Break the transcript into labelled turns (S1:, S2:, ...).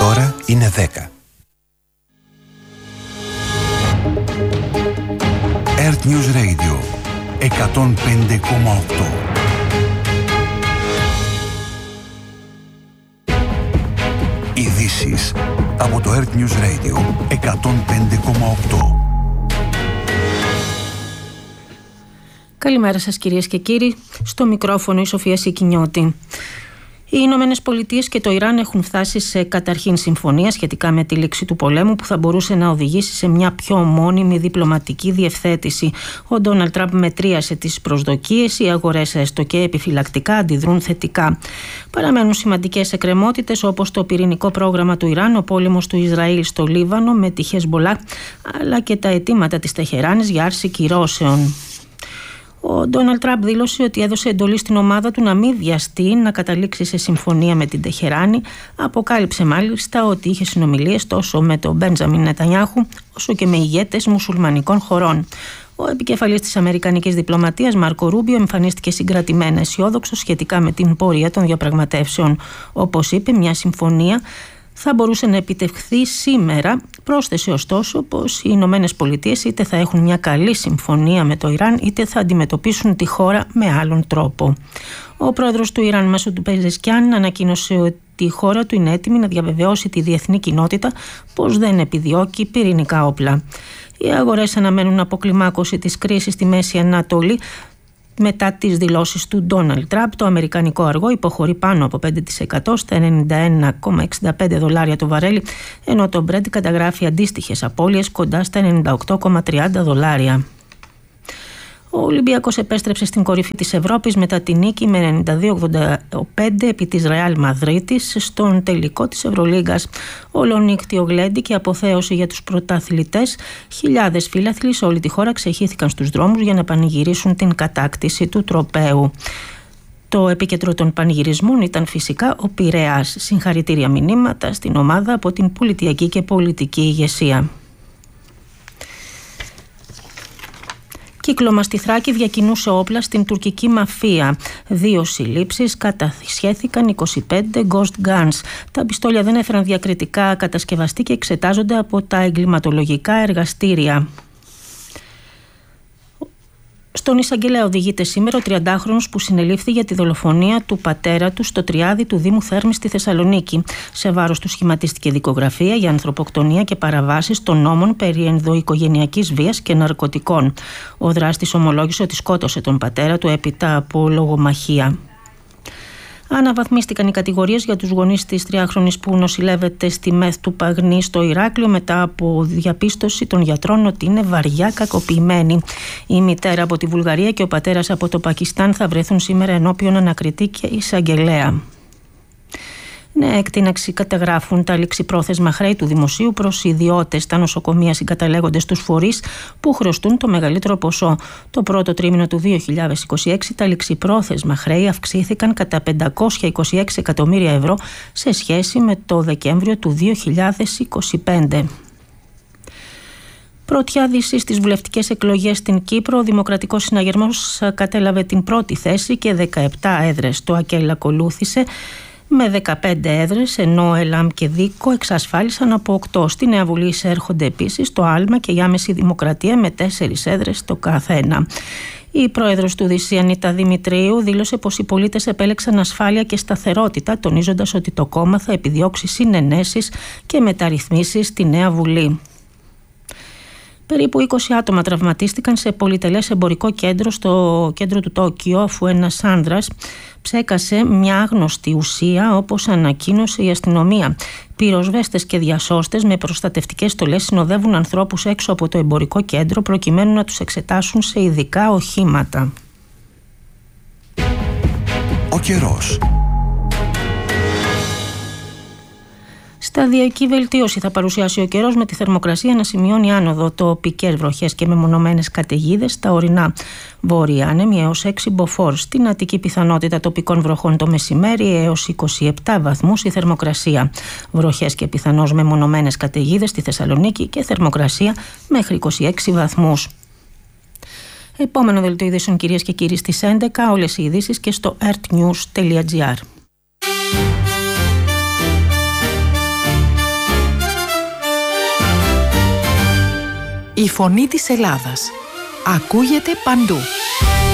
S1: ώρα είναι 10. Earth News Radio 105,8. Ειδήσεις από το Earth News Radio 105,8.
S2: Καλημέρα σας κυρίες και κύριοι, στο μικρόφωνο η Σοφία Σικινιώτη. Οι Ηνωμένες Πολιτείες και το Ιράν έχουν φτάσει σε καταρχήν συμφωνία σχετικά με τη λήξη του πολέμου που θα μπορούσε να οδηγήσει σε μια πιο μόνιμη διπλωματική διευθέτηση. Ο Ντόναλντ Τραμπ μετρίασε τις προσδοκίες, οι αγορές έστω και επιφυλακτικά αντιδρούν θετικά. Παραμένουν σημαντικές εκκρεμότητες όπως το πυρηνικό πρόγραμμα του Ιράν, ο πόλεμος του Ισραήλ στο Λίβανο με τη Χεσμπολά, αλλά και τα αιτήματα της Τεχεράνης για άρση κυρώσεων. Ο Ντόναλντ Τραμπ δήλωσε ότι έδωσε εντολή στην ομάδα του να μην βιαστεί να καταλήξει σε συμφωνία με την Τεχεράνη. Αποκάλυψε μάλιστα ότι είχε συνομιλίες τόσο με τον Μπέντζαμιν Νετανιάχου όσο και με ηγέτες μουσουλμανικών χωρών. Ο επικεφαλής της αμερικανικής διπλωματίας Μάρκο Ρούμπιο εμφανίστηκε συγκρατημένα αισιόδοξος σχετικά με την πορεία των διαπραγματεύσεων. Όπως είπε, μια συμφωνία θα μπορούσε να επιτευχθεί σήμερα. Πρόσθεσε ωστόσο πως οι Ηνωμένες Πολιτείες είτε θα έχουν μια καλή συμφωνία με το Ιράν είτε θα αντιμετωπίσουν τη χώρα με άλλον τρόπο. Ο πρόεδρος του Ιράν Μασούντ Πεζεσκιάν ανακοίνωσε ότι η χώρα του είναι έτοιμη να διαβεβαιώσει τη διεθνή κοινότητα πως δεν επιδιώκει πυρηνικά όπλα. Οι αγορές αναμένουν αποκλιμάκωση της κρίσης στη Μέση Ανατολή. Μετά τις δηλώσεις του Ντόναλντ Τραμπ, το αμερικανικό αργό υποχωρεί πάνω από 5% στα $91,65 το βαρέλι, ενώ το Brent καταγράφει αντίστοιχες απώλειες κοντά στα $98,30. Ο Ολυμπιακός επέστρεψε στην κορυφή της Ευρώπης μετά τη νίκη με 92-85 επί της Ρεάλ Μαδρίτης στον τελικό της Ευρωλίγκας. Ολονύκτιο γλέντι και αποθέωση για τους πρωταθλητές. Χιλιάδες φίλαθλοι σε όλη τη χώρα ξεχύθηκαν στους δρόμους για να πανηγυρίσουν την κατάκτηση του τροπαίου. Το επίκεντρο των πανηγυρισμών ήταν φυσικά ο Πειραιάς. Συγχαρητήρια μηνύματα στην ομάδα από την πολιτιακή και πολιτική ηγεσία. Κύκλωμα στη Θράκη διακινούσε όπλα στην τουρκική μαφία. 2 συλλήψεις, κατασχέθηκαν 25 ghost guns. Τα πιστόλια δεν έφεραν διακριτικά κατασκευαστεί και εξετάζονται από τα εγκληματολογικά εργαστήρια. Στον εισαγγελέα οδηγείται σήμερα ο 30χρονος που συνελήφθη για τη δολοφονία του πατέρα του στο Τριάδι του Δήμου Θέρμης στη Θεσσαλονίκη. Σε βάρος του σχηματίστηκε δικογραφία για ανθρωποκτονία και παραβάσεις των νόμων περί ενδοοικογενειακής βίας και ναρκωτικών. Ο δράστης ομολόγησε ότι σκότωσε τον πατέρα του έπειτα από λογομαχία. Αναβαθμίστηκαν οι κατηγορίες για τους γονείς της 3χρονης που νοσηλεύεται στη ΜΕΘ του Παγνή στο Ηράκλειο μετά από διαπίστωση των γιατρών ότι είναι βαριά κακοποιημένη. Η μητέρα από τη Βουλγαρία και ο πατέρας από το Πακιστάν θα βρεθούν σήμερα ενώπιον ανακριτή και εισαγγελέα. Νέα εκτείναξη καταγράφουν τα ληξιπρόθεσμα χρέη του δημοσίου προς ιδιώτες. Τα νοσοκομεία συγκαταλέγονται στους φορείς που χρωστούν το μεγαλύτερο ποσό. Το πρώτο τρίμηνο του 2026 τα ληξιπρόθεσμα χρέη αυξήθηκαν κατά 526 εκατομμύρια ευρώ σε σχέση με το Δεκέμβριο του 2025. Πρωτιά δύση στις βουλευτικές εκλογές στην Κύπρο, ο Δημοκρατικός Συναγερμός κατέλαβε την πρώτη θέση και 17 έδρες. Το ΑΚΕΛ ακολούθησε με 15 έδρες, ενώ ΕΛΑΜ και ΔΙΚΟ εξασφάλισαν από 8. Στη Νέα Βουλή εισέρχονται επίσης το ΑΛΜΑ και η Άμεση Δημοκρατία με 4 έδρες το καθένα. Η πρόεδρος του ΔΥΣΥ, Ανίτα Δημητρίου, δήλωσε πως οι πολίτες επέλεξαν ασφάλεια και σταθερότητα, τονίζοντας ότι το κόμμα θα επιδιώξει συνενέσεις και μεταρρυθμίσεις στη Νέα Βουλή. Περίπου 20 άτομα τραυματίστηκαν σε πολυτελές εμπορικό κέντρο στο κέντρο του Τόκιο, αφού ένας άνδρας ψέκασε μια άγνωστη ουσία, όπως ανακοίνωσε η αστυνομία. Πυροσβέστες και διασώστες με προστατευτικές στολές συνοδεύουν ανθρώπους έξω από το εμπορικό κέντρο προκειμένου να τους εξετάσουν σε ειδικά οχήματα.
S1: Ο καιρός.
S2: Σταδιακή βελτίωση θα παρουσιάσει ο καιρός, με τη θερμοκρασία να σημειώνει άνοδο, τοπικές βροχές και μεμονωμένες καταιγίδες στα ορεινά. Βόρεια άνεμοι έως 6 μποφόρ. Στην Αττική πιθανότητα τοπικών βροχών το μεσημέρι έως 27 βαθμούς η θερμοκρασία. Βροχές και πιθανώς μεμονωμένες καταιγίδες στη Θεσσαλονίκη και θερμοκρασία μέχρι 26 βαθμούς. Επόμενο δελτίο ειδήσεων, κυρίες και κύριοι, στις 11. Όλες οι ειδήσεις και στο earthnews.gr.
S3: Η φωνή της Ελλάδας ακούγεται παντού.